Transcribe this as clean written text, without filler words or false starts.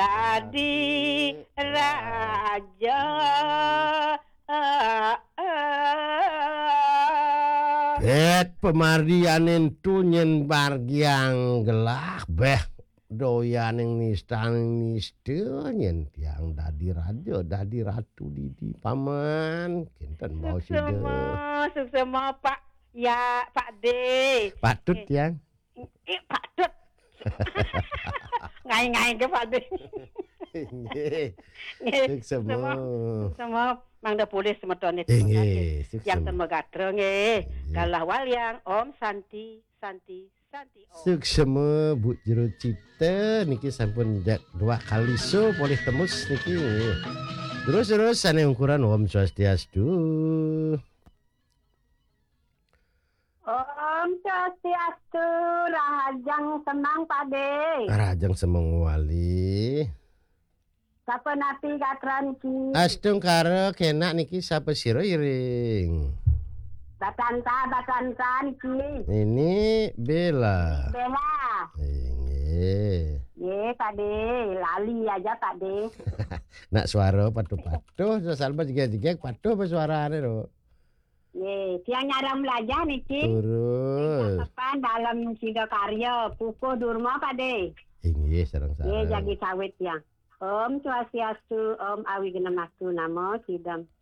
dadi raja. Pemardianen tunyen bargiang gelah beh doyaning nisten tiang dadi raja dadi ratu di paman kinten mau Suksema Pak ya Pak D. Patut tiang Pak Dut. Ngai-ngai ke Pak D. Suksema mangda pulis semeton itu. Yang temegadro nggih. Kalah walyang Om Santi Om. Suksema Bu Jero Cipta niki sampun 2 kali polih tembus niki. Terus ane ukuran Om Swastiastu. Om Swastiastu, Rahajang Semang Pade. Rahajang Semang Wali. Sapa napi katran ki? Astung karo kenak niki sapa sira iring? Batanta niki. Ini Bella. Nggih. Nggih, Pade, lali aja Pade. Nak suara patuh-patuh, salba jegek patuh apa suarane lho. Nggih, tiang nyaram belajar niki. Terus. Kapan dalam sido karya puko durma Pade. Nggih, sareng-sareng. Nggih, jadi sawit ya. Om Swastiastu, Om Awi Genemastu Namo Sidam.